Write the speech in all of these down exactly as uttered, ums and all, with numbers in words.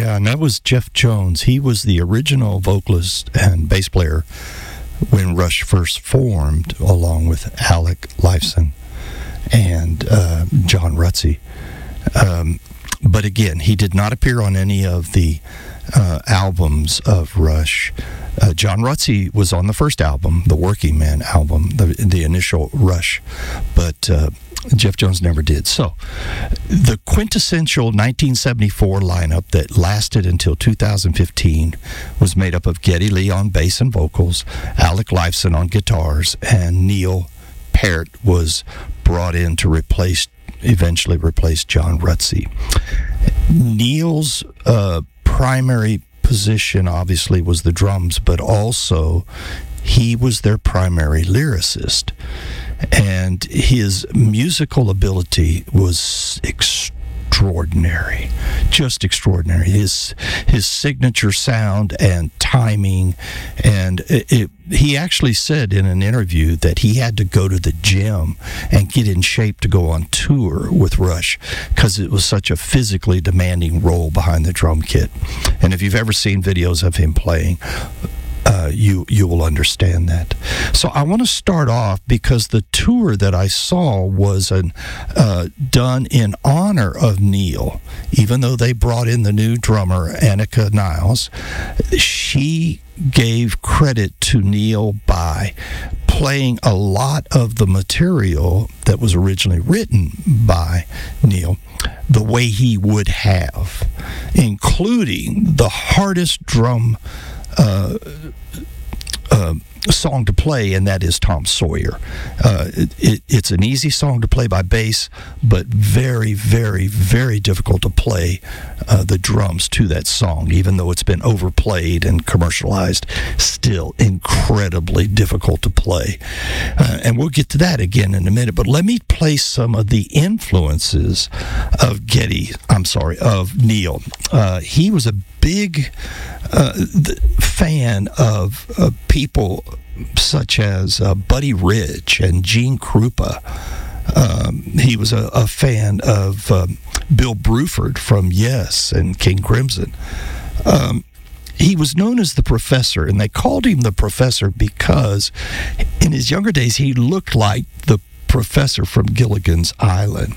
Yeah, and that was Jeff Jones. He was the original vocalist and bass player when Rush first formed, along with Alec Lifeson and uh, John Rutsey. Um, but again, he did not appear on any of the uh, albums of Rush. Uh, John Rutsey was on the first album, the Working Man album, the, the initial Rush, but uh, Jeff Jones never did. So, the quintessential nineteen seventy-four lineup that lasted until two thousand fifteen was made up of Geddy Lee on bass and vocals, Alec Lifeson on guitars, and Neil Peart was brought in to replace, eventually replace John Rutsey. Neil's uh, primary position, obviously, was the drums, but also he was their primary lyricist. And his musical ability was extraordinary, just extraordinary. His his signature sound and timing, and it, it, he actually said in an interview that he had to go to the gym and get in shape to go on tour with Rush because it was such a physically demanding role behind the drum kit. And if you've ever seen videos of him playing, Uh, you you will understand that. So I want to start off because the tour that I saw was an, uh, done in honor of Neil. Even though they brought in the new drummer, Annika Niles, she gave credit to Neil by playing a lot of the material that was originally written by Neil the way he would have, including the hardest drum Uh, uh, song to play, and that is Tom Sawyer. Uh, it, it, it's an easy song to play by bass, but very, very, very difficult to play uh, the drums to that song, even though it's been overplayed and commercialized. Still incredibly difficult to play. Uh, and we'll get to that again in a minute, but let me play some of the influences of Geddy, I'm sorry, of Neil. Uh, he was a big uh, fan of uh, people such as uh, Buddy Rich and Gene Krupa. Um, he was a, a fan of um, Bill Bruford from Yes and King Crimson. Um, he was known as the Professor, and they called him the Professor because in his younger days he looked like the Professor from Gilligan's Island.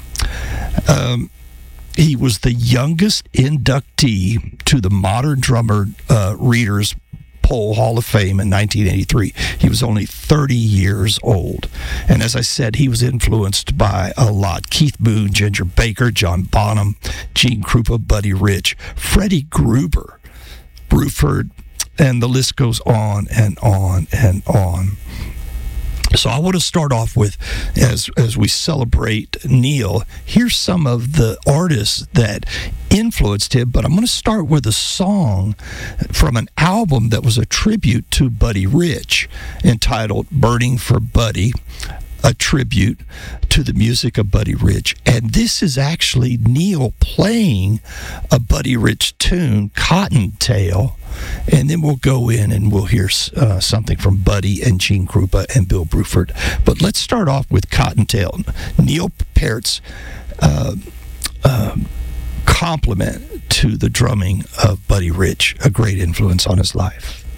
Um, He was the youngest inductee to the Modern Drummer uh, Readers Poll Hall of Fame in nineteen eighty-three. He was only thirty years old. And as I said, he was influenced by a lot. Keith Moon, Ginger Baker, John Bonham, Gene Krupa, Buddy Rich, Freddie Gruber, Bruford, and the list goes on and on and on. So I want to start off with, as as we celebrate Neil, here's some of the artists that influenced him, but I'm going to start with a song from an album that was a tribute to Buddy Rich entitled Burning for Buddy, a tribute to the music of Buddy Rich. And this is actually Neil playing a Buddy Rich tune, Cottontail, and then we'll go in and we'll hear uh, something from Buddy and Gene Krupa and Bill Bruford. But let's start off with Cottontail. Neil Peart's uh, uh, compliment to the drumming of Buddy Rich, a great influence on his life.